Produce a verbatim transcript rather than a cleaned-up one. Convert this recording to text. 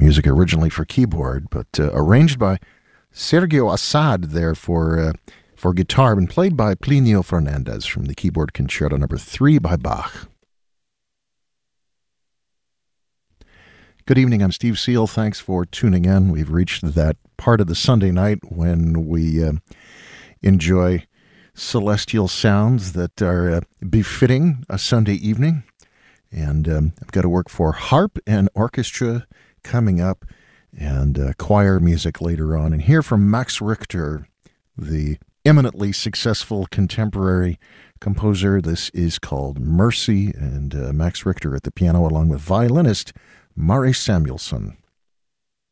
music originally for keyboard, but uh, arranged by Sergio Assad there for uh, for guitar and played by Plinio Fernandez from the Keyboard Concerto number three by Bach. Good evening, I'm Steve Seal. Thanks for tuning in. We've reached that part of the Sunday night when we uh, enjoy celestial sounds that are uh, befitting a Sunday evening. And um, I've got to work for harp and orchestra coming up, and uh, choir music later on. And hear from Max Richter, the eminently successful contemporary composer. This is called Mercy, and uh, Max Richter at the piano along with violinist Mari Samuelson.